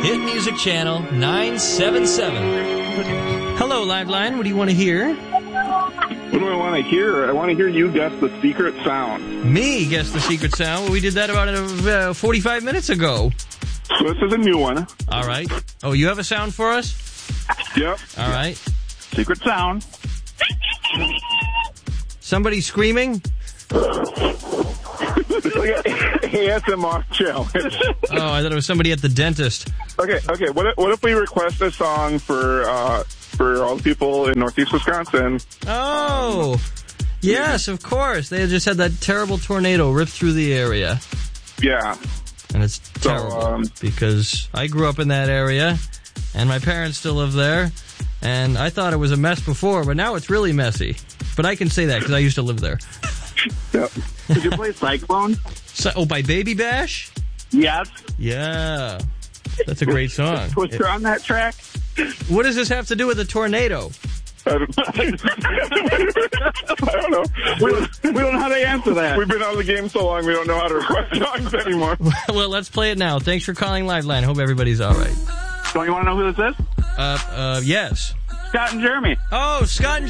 Hit Music Channel 977. Hello, Liveline. What do you want to hear? What do I want to hear? I want to hear you guess the secret sound. Me guess the secret sound? Well, we did that about 45 minutes ago. So this is a new one. All right. Oh, you have a sound for us? Yep. All right. Secret sound. Somebody screaming? It's like an ASMR challenge. Oh, I thought it was somebody at the dentist. Okay. What if we request a song for all the people in Northeast Wisconsin? Oh, yes, of course. They just had that terrible tornado rip through the area. Yeah. And it's terrible because I grew up in that area, and my parents still live there, and I thought it was a mess before, but now it's really messy. But I can say that because I used to live there. Yep. Did you play Cyclone? By Baby Bash? Yes. Yeah. That's a great song. Was you on that track? What does this have to do with a tornado? I don't know. We don't know how to answer that. We've been out of the game so long we don't know how to request songs anymore. Well, let's play it now. Thanks for calling Liveline. Hope everybody's all right. Don't you want to know who this is? Yes. Scott and Jeremy. Oh, Scott and